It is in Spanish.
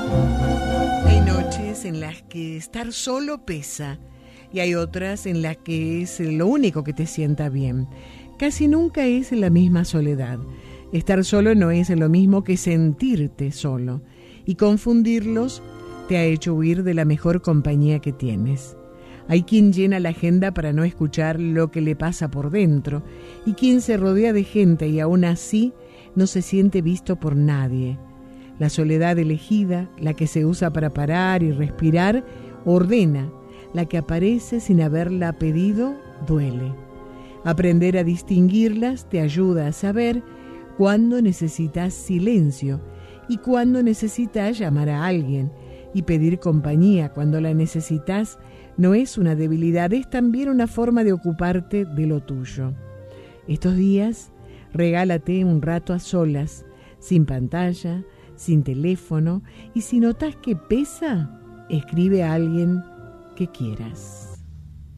Hay noches en las que estar solo pesa y hay otras en las que es lo único que te sienta bien. Casi nunca es la misma soledad. Estar solo no es lo mismo que sentirte solo, y confundirlos te ha hecho huir de la mejor compañía que tienes. Hay quien llena la agenda para no escuchar lo que le pasa por dentro, y quien se rodea de gente y aún así no se siente visto por nadie. La soledad elegida, la que se usa para parar y respirar, ordena. La que aparece sin haberla pedido, duele. Aprender a distinguirlas te ayuda a saber cuándo necesitas silencio y cuándo necesitas llamar a alguien, y pedir compañía cuando la necesitas no es una debilidad, es también una forma de ocuparte de lo tuyo. Estos días, regálate un rato a solas, sin pantalla, sin teléfono, y si notas que pesa, escribe a alguien que quieras.